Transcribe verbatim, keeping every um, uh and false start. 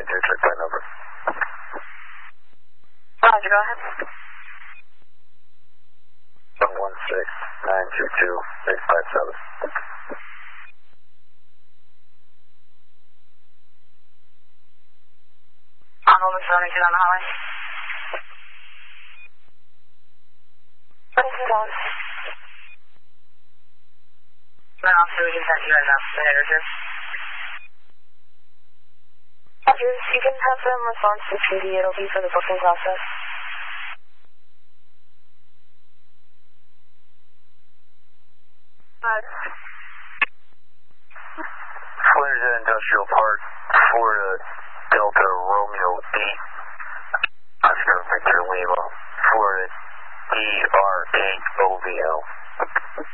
two, check that number. Roger, go ahead. one one six nine two two eight five seven. On hold and surrounding on the highway. twenty-two dollars. Then officer, we can send you guys out to the header, sir. Roger, you can have them respond to T D. It'll be for the booking process. Uh, Florida Industrial Park, Florida Delta Romeo D. Oscar Victor Lima, Florida D R eight O V L.